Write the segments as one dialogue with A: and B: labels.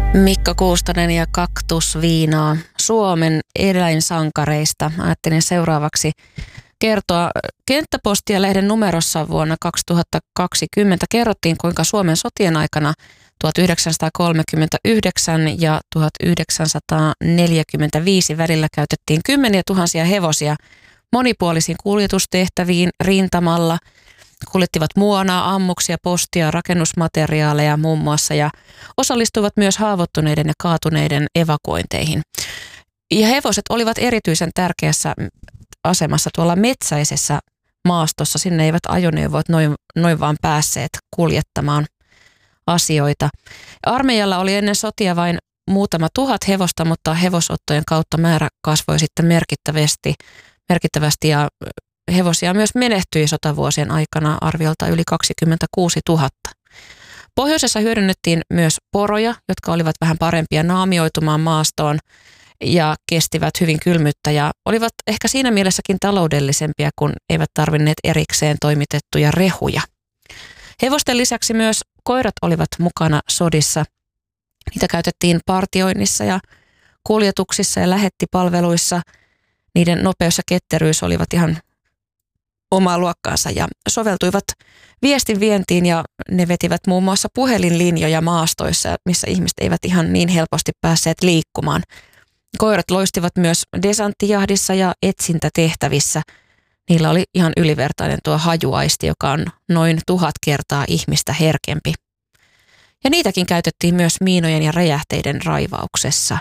A: Mikko Kuustonen ja Kaktusviinaa Suomen eläinsankareista. Ajattelin seuraavaksi kertoa Kenttäpostia-lehden numerossa vuonna 2020 kerrottiin, kuinka Suomen sotien aikana 1939 ja 1945 välillä käytettiin kymmeniä tuhansia hevosia monipuolisiin kuljetustehtäviin rintamalla. Kuljettivat muonaa, ammuksia, postia, rakennusmateriaaleja muun muassa ja osallistuivat myös haavoittuneiden ja kaatuneiden evakuointeihin. Ja hevoset olivat erityisen tärkeässä asemassa tuolla metsäisessä maastossa. Sinne eivät ajoneuvot noin vaan päässeet kuljettamaan asioita. Armeijalla oli ennen sotia vain muutama tuhat hevosta, mutta hevosottojen kautta määrä kasvoi sitten merkittävästi ja hevosia myös menehtyi sotavuosien aikana arviolta yli 26 000. Pohjoisessa hyödynnettiin myös poroja, jotka olivat vähän parempia naamioitumaan maastoon ja kestivät hyvin kylmyyttä ja olivat ehkä siinä mielessäkin taloudellisempia, kun eivät tarvinneet erikseen toimitettuja rehuja. Hevosten lisäksi myös koirat olivat mukana sodissa. Niitä käytettiin partioinnissa ja kuljetuksissa ja lähettipalveluissa. Niiden nopeus ja ketteryys olivat ihan omaa luokkaansa ja soveltuivat viestin vientiin ja ne vetivät muun muassa puhelinlinjoja maastoissa, missä ihmiset eivät ihan niin helposti päässeet liikkumaan. Koirat loistivat myös desanttijahdissa ja etsintätehtävissä. Niillä oli ihan ylivertainen tuo hajuaisti, joka on noin 1000 kertaa ihmistä herkempi. Ja niitäkin käytettiin myös miinojen ja räjähteiden raivauksessa.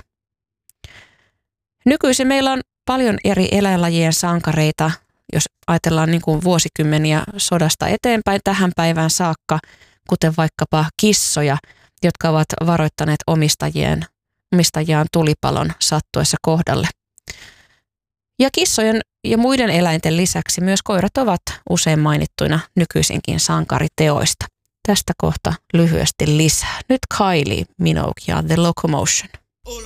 A: Nykyisin meillä on paljon eri eläinlajien sankareita, jos ajatellaan niin kuin vuosikymmeniä sodasta eteenpäin tähän päivään saakka, kuten vaikkapa kissoja, jotka ovat varoittaneet omistajiaan tulipalon sattuessa kohdalle. Ja kissojen ja muiden eläinten lisäksi myös koirat ovat usein mainittuina nykyisinkin sankariteoista. Tästä kohta lyhyesti lisää. Nyt Kylie Minogue ja The Locomotion.